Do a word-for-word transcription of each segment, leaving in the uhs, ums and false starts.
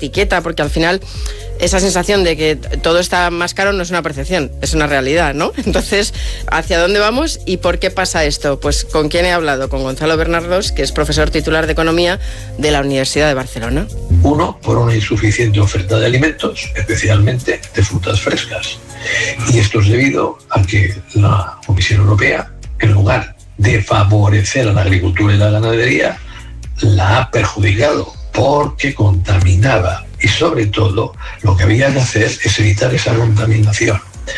etiqueta, porque al final esa sensación de que todo está más caro no es una percepción, es una realidad, ¿no? Entonces, ¿hacia dónde vamos y por qué pasa esto? Pues ¿con quién he hablado? Con Gonzalo Bernardos, que es profesor titular de Economía de la Universidad de Barcelona. Uno, por una insuficiente oferta de alimentos, especialmente de frutas frescas. Y esto es debido a que la Comisión Europea, en lugar de favorecer a la agricultura y la ganadería, la ha perjudicado porque contaminaba. Y sobre todo, lo que había que hacer es evitar esa contaminación.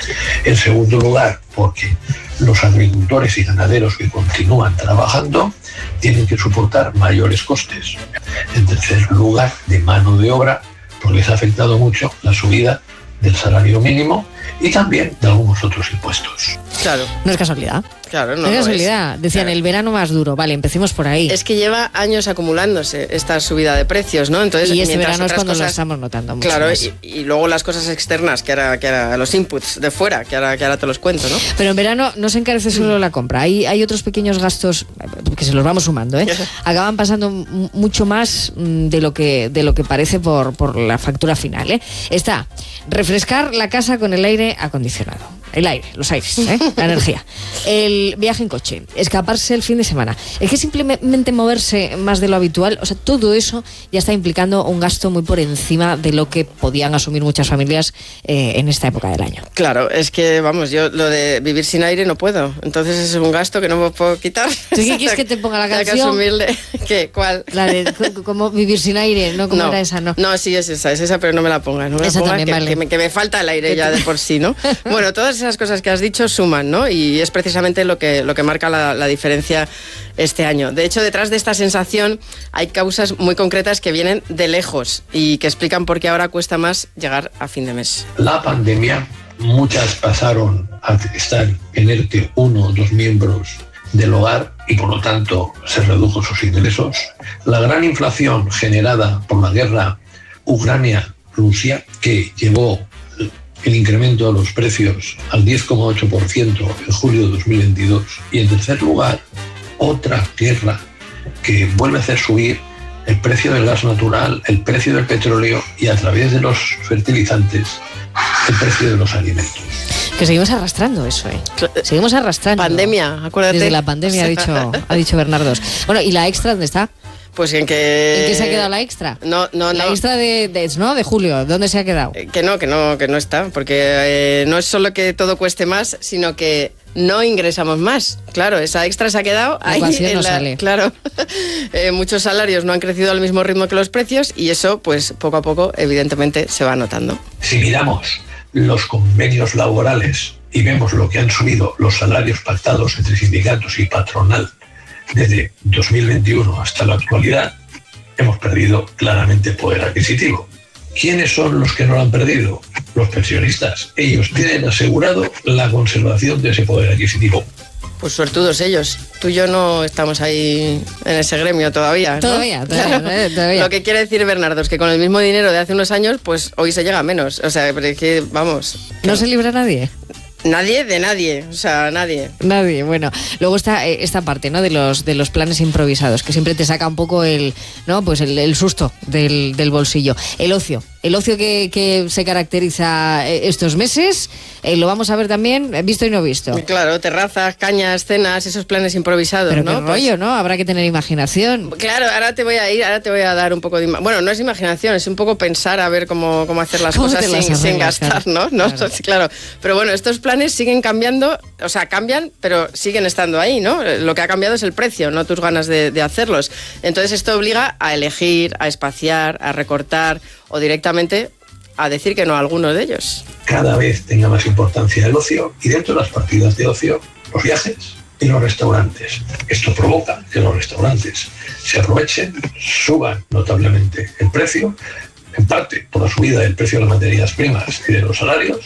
En segundo lugar, porque los agricultores y ganaderos que continúan trabajando tienen que soportar mayores costes. En tercer lugar, de mano de obra, pues les ha afectado mucho la subida del salario mínimo y también de algunos otros impuestos. Claro. No es casualidad. Claro, no, no es no casualidad. es. Decían Claro. el verano más duro. Vale, empecemos por ahí. Es que lleva años acumulándose esta subida de precios, ¿no? Entonces, y este mientras verano es otras cuando cosas, lo estamos notando mucho claro, más. y, y luego las cosas externas, que ahora, que ahora los inputs de fuera, que ahora, que ahora te los cuento, ¿no? Pero en verano no se encarece solo la compra. Hay, hay otros pequeños gastos que se los vamos sumando, ¿eh? Acaban pasando m- mucho más mm, de lo que de lo que parece por, por la factura final, ¿eh? Está refrescar la casa con el aire acondicionado. El aire, los aires, ¿eh? La energía. El viaje en coche, escaparse el fin de semana. Es que simplemente moverse más de lo habitual, o sea, todo eso ya está implicando un gasto muy por encima de lo que podían asumir muchas familias eh, en esta época del año. Claro, es que, vamos, yo lo de vivir sin aire no puedo. Entonces es un gasto que no me puedo quitar. ¿Tú qué quieres que te ponga la Hay que canción? asumirle. ¿Qué? ¿Cuál? La de c- cómo vivir sin aire, ¿no? ¿Cómo No, era esa? No. no, sí, es esa, es esa, pero no me la pongas. No me la Esa pongas, también que, vale. que, me, que me falta el aire ya de por sí, ¿no? Bueno, todas esas cosas que has dicho suman, ¿no? Y es precisamente lo que, lo que marca la, la diferencia este año. De hecho, detrás de esta sensación hay causas muy concretas que vienen de lejos y que explican por qué ahora cuesta más llegar a fin de mes. La pandemia, muchas pasaron a estar en ERTE uno o dos miembros del hogar y por lo tanto se redujo sus ingresos. La gran inflación generada por la guerra Ucrania-Rusia, que llevó el incremento de los precios al diez coma ocho por ciento en julio de dos mil veintidós. Y en tercer lugar, otra guerra que vuelve a hacer subir el precio del gas natural, el precio del petróleo y a través de los fertilizantes, el precio de los alimentos. Que seguimos arrastrando eso, ¿eh? Seguimos arrastrando. Pandemia, acuérdate. Desde la pandemia ha dicho, ha dicho Bernardos. Bueno, ¿y la extra dónde está? Pues en que... ¿En qué se ha quedado la extra? No, no, La no. extra de, de, ¿no? de julio, ¿dónde se ha quedado? Eh, Que no, que no, que no está, porque eh, no es solo que todo cueste más, sino que no ingresamos más. Claro, esa extra se ha quedado La ahí. ecuación en no la- sale. Claro, Eh, muchos salarios no han crecido al mismo ritmo que los precios y eso, pues poco a poco, evidentemente, se va notando. Si miramos los convenios laborales y vemos lo que han subido los salarios pactados entre sindicatos y patronal desde dos mil veintiuno hasta la actualidad, hemos perdido claramente poder adquisitivo. ¿Quiénes son los que no lo han perdido? Los pensionistas. Ellos tienen asegurado la conservación de ese poder adquisitivo. Pues suertudos ellos. Tú y yo no estamos ahí en ese gremio todavía, ¿no? Todavía, todavía, Claro. eh, todavía. Lo que quiere decir Bernardo es que con el mismo dinero de hace unos años, pues hoy se llega a menos. O sea, pero es que, vamos... ¿No se libra nadie? Nadie de nadie, o sea, nadie. Nadie, bueno. Luego está eh, esta parte, ¿no? De los de los planes improvisados, que siempre te saca un poco el, ¿no? Pues el, el susto del, del bolsillo. El ocio, el ocio que, que se caracteriza eh, estos meses, eh, lo vamos a ver también, eh, visto y no visto. Claro, terrazas, cañas, cenas, esos planes improvisados, Pero ¿no? qué Pues- rollo, ¿no? Habrá que tener imaginación. Claro, ahora te voy a ir, ahora te voy a dar un poco de... ima- Bueno, no es imaginación, es un poco pensar a ver cómo, cómo hacer las ¿Cómo cosas te las sin, sin arreglas, gastar, claro? ¿no? ¿no? Claro. Claro. Pero bueno, estos planes siguen cambiando, o sea, cambian, pero siguen estando ahí, ¿no? Lo que ha cambiado es el precio, no tus ganas de, de hacerlos. Entonces esto obliga a elegir, a espaciar, a recortar o directamente a decir que no a algunos de ellos. Cada vez tenga más importancia el ocio y dentro de las partidas de ocio, los viajes y los restaurantes. Esto provoca que los restaurantes se aprovechen, suban notablemente el precio, en parte por la subida del precio de las materias primas y de los salarios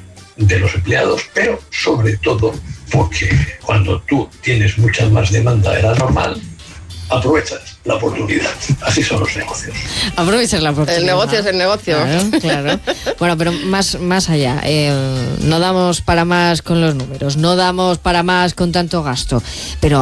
de los empleados, pero sobre todo porque cuando tú tienes mucha más demanda de la normal, aprovechas la oportunidad. Así son los negocios. Aprovechar la oportunidad. El negocio es el negocio. Claro, claro. Bueno, pero más, más allá, eh, no damos para más con los números, no damos para más con tanto gasto, pero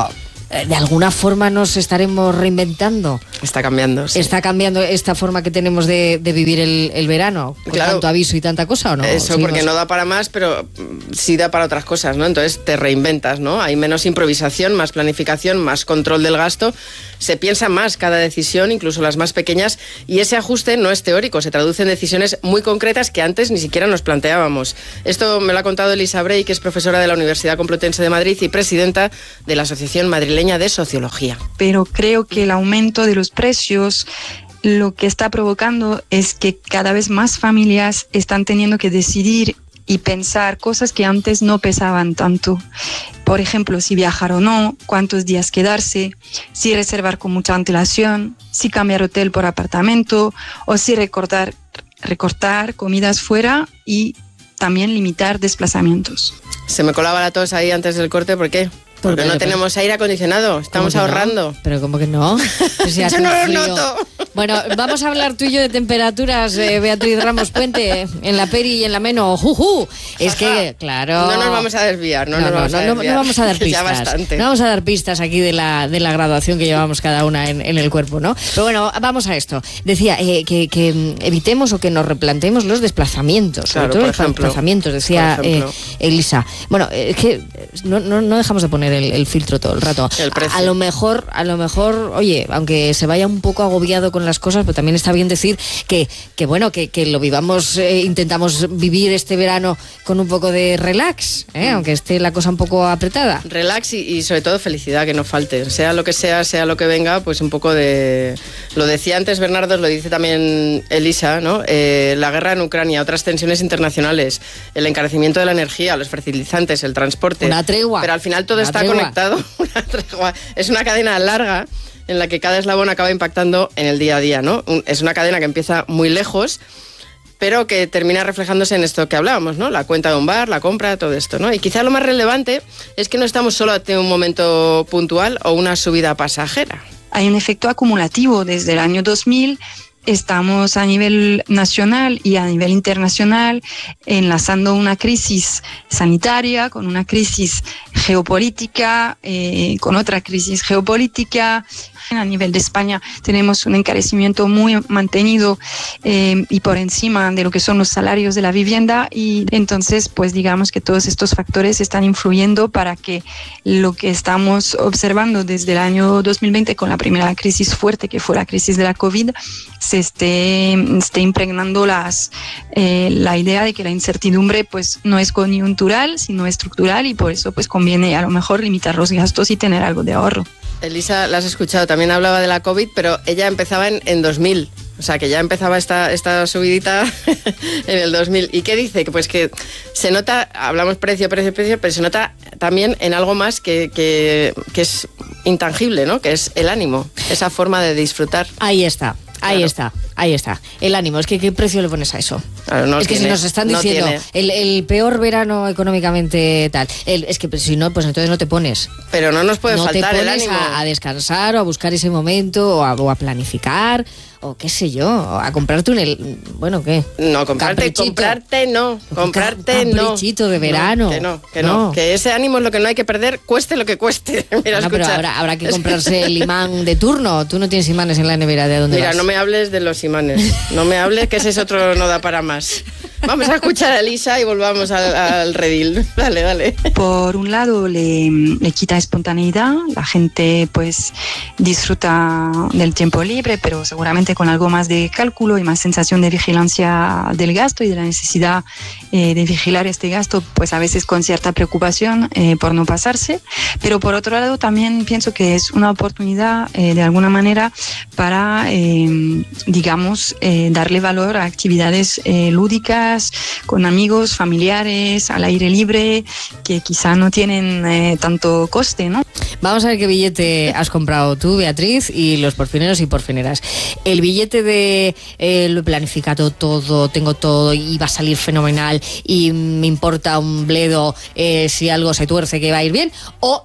¿de alguna forma nos estaremos reinventando? Está cambiando, sí. ¿Está cambiando esta forma que tenemos de, de vivir el, el verano? ¿Con claro, tanto aviso y tanta cosa o no? Eso, Seguimos. Porque no da para más, pero sí da para otras cosas, ¿no? Entonces te reinventas, ¿no? Hay menos improvisación, más planificación, más control del gasto. Se piensa más cada decisión, incluso las más pequeñas, y ese ajuste no es teórico, se traduce en decisiones muy concretas que antes ni siquiera nos planteábamos. Esto me lo ha contado Elisa Bray, que es profesora de la Universidad Complutense de Madrid y presidenta de la Asociación Madrileña de Sociología. Pero creo que el aumento de los precios lo que está provocando es que cada vez más familias están teniendo que decidir y pensar cosas que antes no pesaban tanto. Por ejemplo, si viajar o no, cuántos días quedarse, si reservar con mucha antelación, si cambiar hotel por apartamento o si recortar, recortar comidas fuera y también limitar desplazamientos. Se me colaba la tos ahí antes del corte, ¿por qué? Porque no tenemos aire acondicionado, estamos ahorrando. No? Pero ¿cómo que no? Pues si yo no lo noto. Bueno, vamos a hablar tú y yo de temperaturas, eh, Beatriz Ramos Puente, en la Peri y en la Meno. ¡Juju! Es que, claro... No nos vamos a desviar, no, no, nos vamos no, a desviar. No, no vamos a dar pistas. Ya bastante. No vamos a dar pistas aquí de la, de la graduación que llevamos cada una en, en el cuerpo, ¿no? Pero bueno, vamos a esto. Decía eh, que, que evitemos o que nos replanteemos los desplazamientos. Claro, sobre todo por los ejemplo, desplazamientos, decía eh, Elisa. Bueno, es que no, no, no dejamos de poner el, el filtro todo el rato. El precio. A, a lo mejor, a lo mejor, oye, aunque se vaya un poco agobiado con las cosas, pero también está bien decir que, que bueno, que, que lo vivamos, eh, intentamos vivir este verano con un poco de relax, ¿eh? Aunque esté la cosa un poco apretada. Relax y, y sobre todo felicidad, que no falte. Sea lo que sea, sea lo que venga, pues un poco de... Lo decía antes Bernardo, lo dice también Elisa, ¿no? Eh, la guerra en Ucrania, otras tensiones internacionales, el encarecimiento de la energía, los fertilizantes, el transporte. Una tregua. Pero al final todo Una está tregua. conectado. Una tregua. Es una cadena larga en la que cada eslabón acaba impactando en el día a día, ¿no? Es una cadena que empieza muy lejos, pero que termina reflejándose en esto que hablábamos, ¿no? La cuenta de un bar, la compra, todo esto, ¿no? Y quizá lo más relevante es que no estamos solo ante un momento puntual o una subida pasajera. Hay un efecto acumulativo desde el año dos mil. Estamos a nivel nacional y a nivel internacional enlazando una crisis sanitaria con una crisis geopolítica, eh, con otra crisis geopolítica. A nivel de España tenemos un encarecimiento muy mantenido eh, y por encima de lo que son los salarios de la vivienda, y entonces pues digamos que todos estos factores están influyendo para que lo que estamos observando desde el año dos mil veinte con la primera crisis fuerte que fue la crisis de la COVID se esté, esté impregnando las, eh, la idea de que la incertidumbre pues no es coyuntural sino estructural, y por eso pues conviene a lo mejor limitar los gastos y tener algo de ahorro. Elisa, la has escuchado, también hablaba de la COVID, pero ella empezaba en, en dos mil, o sea que ya empezaba esta, esta subidita en el dos mil. ¿Y qué dice? Que pues que se nota, hablamos precio, precio, precio, pero se nota también en algo más que, que, que es intangible, ¿no? Que es el ánimo, esa forma de disfrutar. Ahí está. Ahí Claro. está, ahí está. El ánimo. Es que ¿qué precio le pones a eso? Claro, no es que tiene, si nos están no diciendo tiene. el, el peor verano económicamente tal, el, es que si no, pues entonces no te pones. Pero no nos puede no te faltar el pones ánimo. a, a descansar o a buscar ese momento o a, o a planificar o qué sé yo, o a comprarte un... El, bueno, ¿qué? No, comprarte, Caprichito. comprarte no, comprarte Un no. caprichito de verano. No, que no, que no, No. que ese ánimo es lo que no hay que perder, cueste lo que cueste. Mira, No, pero escucha. habrá, habrá que comprarse el imán de turno. Tú no tienes imanes en la nevera, ¿de dónde Mira, vas? no me hables de los imanes, no me hables que ese es otro no da para más. Vamos a escuchar a Elisa y volvamos al, al redil. Dale, dale. Por un lado le, le quita espontaneidad, la gente pues disfruta del tiempo libre, pero seguramente con algo más de cálculo y más sensación de vigilancia del gasto y de la necesidad eh, de vigilar este gasto, pues a veces con cierta preocupación eh, por no pasarse. Pero por otro lado también pienso que es una oportunidad eh, de alguna manera para, eh, digamos, eh, darle valor a actividades eh, lúdicas, con amigos, familiares, al aire libre, que quizá no tienen eh, tanto coste, ¿no? Vamos a ver qué billete has comprado tú, Beatriz, y los porfineros y porfineras. El billete de eh, lo he planificado todo, tengo todo y va a salir fenomenal y me importa un bledo eh, si algo se tuerce que va a ir bien, o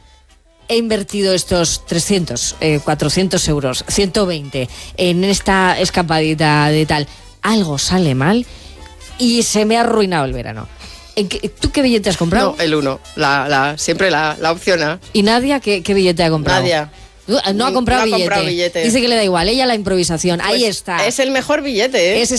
he invertido estos trescientos, eh, cuatrocientos euros, ciento veinte en esta escapadita de tal, algo sale mal y se me ha arruinado el verano. ¿En qué, ¿Tú qué billete has comprado? No, el uno. La, la, siempre la, la opción A. ¿Y Nadia qué, qué billete ha comprado? Nadia. No ha comprado, no ha billete. comprado billete. Dice que le da igual, ella la improvisación. Ahí Pues está. Es el mejor billete, ¿eh? Ese